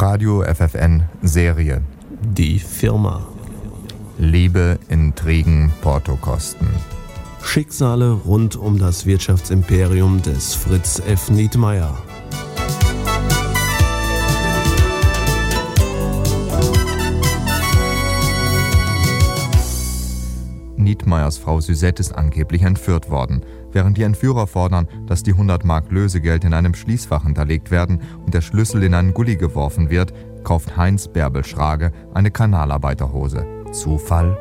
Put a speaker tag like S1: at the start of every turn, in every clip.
S1: Radio FFN Serie.
S2: Die Firma.
S1: Liebe, Intrigen, Portokosten.
S2: Schicksale rund um das Wirtschaftsimperium des Fritz F. Nietmeyer.
S1: Nietmeyers Frau Suzette ist angeblich entführt worden. Während die Entführer fordern, dass die 100 Mark Lösegeld in einem Schließfach hinterlegt werden und der Schlüssel in einen Gully geworfen wird, kauft Heinz Bärbel Schrage eine Kanalarbeiterhose. Zufall?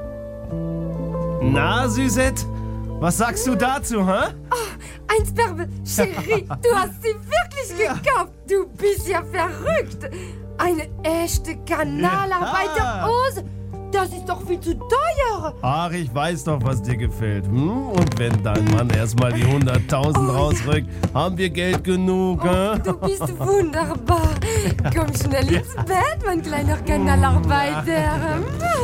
S3: Na, Suzette, was sagst du dazu, hä?
S4: Oh, Heinz Bärbel, Chérie, du hast sie wirklich gekauft. Du bist ja verrückt. Eine echte Kanalarbeiterhose. Das ist doch viel zu teuer.
S3: Ach, ich weiß doch, was dir gefällt. Und wenn dein Mann erstmal die 100.000 rausrückt, haben wir Geld genug, hä?
S4: Du bist wunderbar. Komm schnell ins Bett, mein kleiner Kanalarbeiter.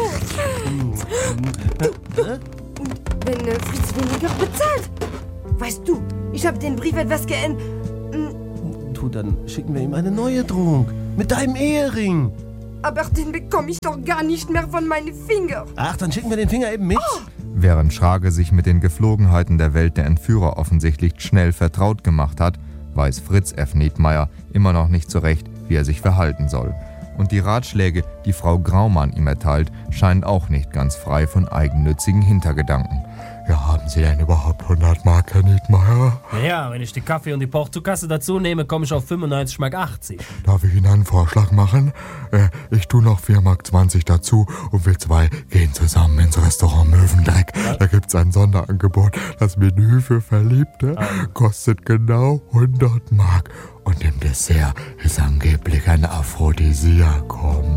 S4: Und wenn Fritz weniger bezahlt? Weißt du, ich habe den Brief etwas geändert.
S3: Du, dann schicken wir ihm eine neue Drohung. Mit deinem Ehering.
S4: Aber den bekomme ich doch gar nicht mehr von meinen Fingern.
S3: Ach, dann schicken wir den Finger eben mit.
S1: Während Schrage sich mit den Geflogenheiten der Welt der Entführer offensichtlich schnell vertraut gemacht hat, weiß Fritz F. Nietmeyer immer noch nicht so recht, wie er sich verhalten soll. Und die Ratschläge, die Frau Graumann ihm erteilt, scheinen auch nicht ganz frei von eigennützigen Hintergedanken. Ja, haben Sie denn überhaupt 100 Mark, Herr Nietmeyer?
S5: Ja, wenn ich die Kaffee und die Portokasse dazu nehme, komme ich auf 95,80 Mark.
S1: Darf ich Ihnen einen Vorschlag machen? Ich tue noch 4,20 Mark dazu und wir zwei gehen zusammen ins Restaurant Möwendreck. Ja? Da gibt's ein Sonderangebot. Das Menü für Verliebte kostet genau 100 Mark. Und im Dessert ist angeblich ein Aphrodisiakum.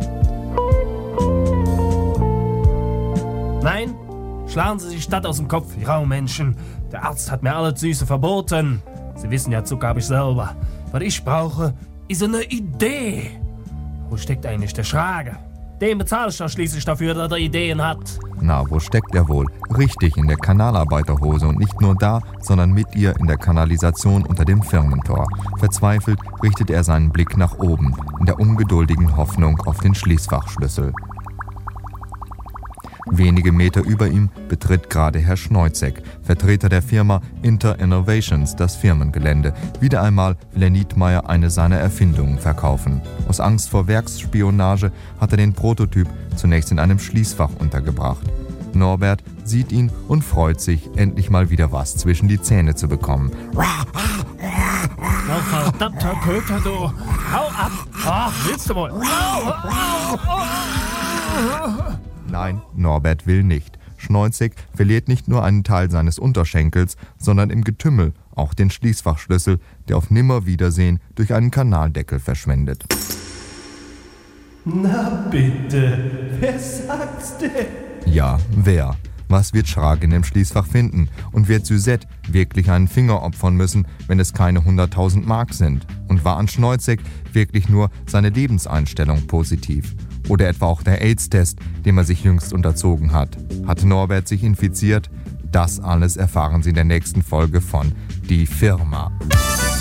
S5: Nein? Schlagen Sie die Stadt aus dem Kopf, die Raumenschen. Der Arzt hat mir alles Süße verboten. Sie wissen ja, Zucker habe ich selber. Was ich brauche, ist eine Idee. Wo steckt eigentlich der Schrage? Den bezahle ich doch schließlich dafür, dass er Ideen hat.
S1: Na, wo steckt er wohl? Richtig, in der Kanalarbeiterhose und nicht nur da, sondern mit ihr in der Kanalisation unter dem Firmentor. Verzweifelt richtet er seinen Blick nach oben, in der ungeduldigen Hoffnung auf den Schließfachschlüssel. Wenige Meter über ihm betritt gerade Herr Schneuzek, Vertreter der Firma Inter Innovations, das Firmengelände. Wieder einmal will Herr Nietmeyer eine seiner Erfindungen verkaufen. Aus Angst vor Werksspionage hat er den Prototyp zunächst in einem Schließfach untergebracht. Norbert sieht ihn und freut sich, endlich mal wieder was zwischen die Zähne zu bekommen.
S5: Na, verdammter Köter, du! Hau ab! Ach, willst du wohl?
S1: Nein, Norbert will nicht. Schneuzig verliert nicht nur einen Teil seines Unterschenkels, sondern im Getümmel auch den Schließfachschlüssel, der auf Nimmerwiedersehen durch einen Kanaldeckel verschwendet.
S3: Na bitte, wer sagt's denn?
S1: Ja, wer? Was wird Schrage in dem Schließfach finden? Und wird Suzette wirklich einen Finger opfern müssen, wenn es keine 100.000 Mark sind? Und war an Schneuzig wirklich nur seine Lebenseinstellung positiv? Oder etwa auch der AIDS-Test, dem er sich jüngst unterzogen hat? Hat Norbert sich infiziert? Das alles erfahren Sie in der nächsten Folge von Die Firma.